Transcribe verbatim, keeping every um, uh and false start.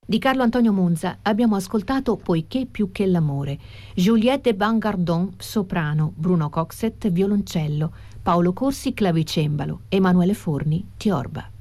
Di Carlo Antonio Munza abbiamo ascoltato Poiché più che l'amore, Juliette Bangardon, soprano, Bruno Coxet, violoncello, Paolo Corsi, clavicembalo, Emanuele Forni, tiorba.